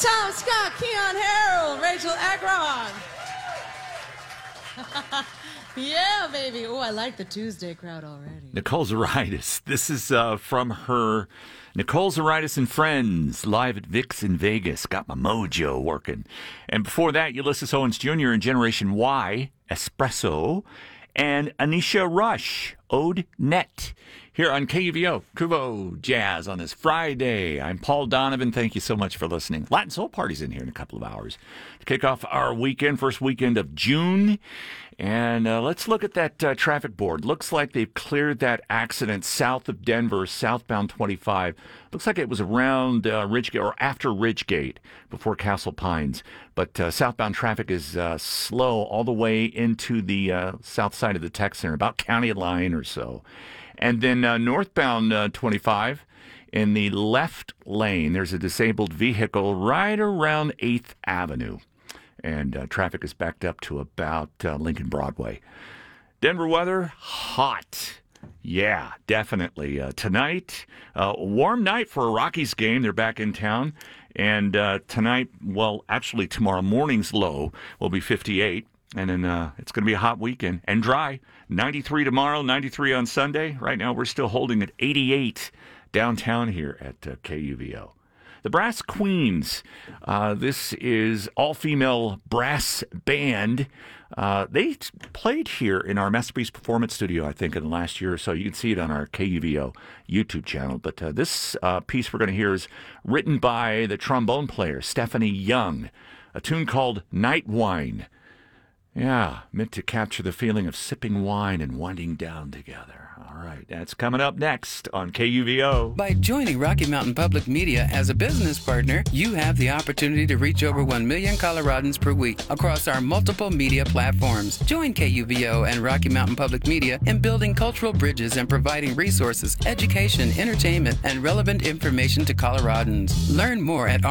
Tom Scott, Keon Harold, Rachel Akron. Yeah, baby. Oh, I like the Tuesday crowd already. Nicole Zaritis. This is from her Nicole Zaritis and Friends, live at Vic's in Vegas. Got my mojo working. And before that, Ulysses Owens Jr. and Generation Y, Espresso, and Anisha Rush, Ode Net, here on KUVO, Kuvo Jazz on this Friday. I'm Paul Donovan. Thank you so much for listening. Latin Soul Party's in here in a couple of hours to kick off our weekend, first weekend of June. And let's look at that traffic board. Looks like they've cleared that accident south of Denver, southbound 25. Looks like it was around Ridgegate or after Ridgegate before Castle Pines. But southbound traffic is slow all the way into the south side of the tech center, about County Line or so. And then northbound 25 in the left lane, there's a disabled vehicle right around 8th Avenue. And traffic is backed up to about Lincoln Broadway. Denver weather, hot. Yeah, definitely. Tonight, a warm night for a Rockies game. They're back in town. And tonight, well, actually tomorrow morning's low will be 58. And then it's going to be a hot weekend and dry. 93 tomorrow, 93 on Sunday. Right now, we're still holding at 88 downtown here at KUVO. The Brass Queens. This is all-female brass band. They played here in our Masterpiece Performance Studio, I think, in the last year or so. You can see it on our KUVO YouTube channel. But this piece we're going to hear is written by the trombone player, Stephanie Young. A tune called Night Wine. Yeah, meant to capture the feeling of sipping wine and winding down together. All right, that's coming up next on KUVO. By joining Rocky Mountain Public Media as a business partner, you have the opportunity to reach over 1 million Coloradans per week across our multiple media platforms. Join KUVO and Rocky Mountain Public Media in building cultural bridges and providing resources, education, entertainment, and relevant information to Coloradans. Learn more at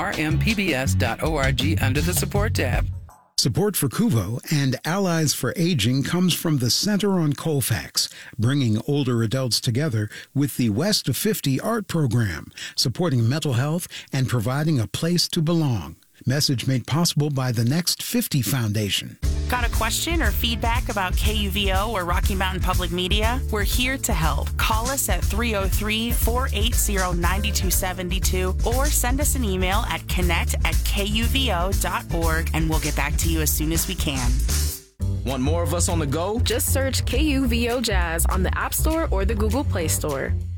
rmpbs.org under the Support tab. Support for Kuvo and Allies for Aging comes from the Center on Colfax, bringing older adults together with the West of 50 art program, supporting mental health and providing a place to belong. Message made possible by the Next 50 Foundation. Got a question or feedback about KUVO or Rocky Mountain Public Media? We're here to help. Call us at 303-480-9272 or send us an email at connect@kuvo.org and we'll get back to you as soon as we can. Want more of us on the go? Just search KUVO Jazz on the App Store or the Google Play Store.